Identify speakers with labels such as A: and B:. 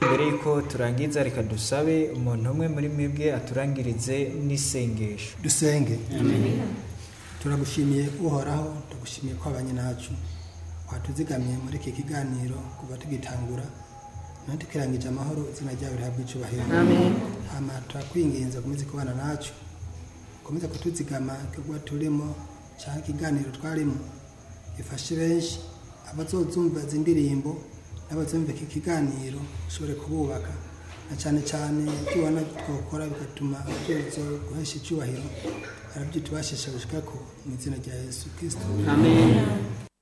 A: mbere yuko turangiza reka dusabe umuntu umwe muri mwebwe aturangirize n'isengesho.
B: Dusenge. Turagushimiye uhoraho, tugushimiye ko abanye nacu watuzigamiye muri iki kiganiro kuva tugitangura nanti kirangije amahoro, izina ryawe rihabwe icubahiro.
C: Amen.
B: Hama turakwinginze komeze kubana nacu, komeze kutuzigama kigwa turimo cyangwa ikiganiro twarimo ifashe benshi abazozumva zindirimbo n'abazumva iki kiganiro ushobore kububaka, na cyane cyane tubona twokora bigatuma tuzo guhesha icubahiro arabyo tubashishije gushika ko mu izina rya Yesu Kristo.
C: Amen.